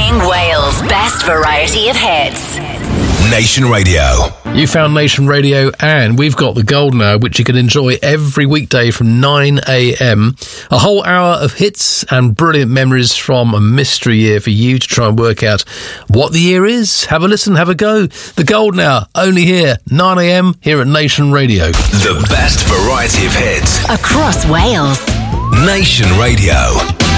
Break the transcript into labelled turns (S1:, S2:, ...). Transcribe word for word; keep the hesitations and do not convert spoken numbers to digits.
S1: Playing Wales' best variety of hits.
S2: Nation Radio.
S3: You found Nation Radio, and we've got the Golden Hour, which you can enjoy every weekday from nine a.m. A whole hour of hits and brilliant memories from a mystery year for you to try and work out what the year is. Have a listen, have a go. The Golden Hour, only here, nine a.m. here at Nation Radio.
S2: The best variety of hits
S1: across Wales.
S2: Nation Radio.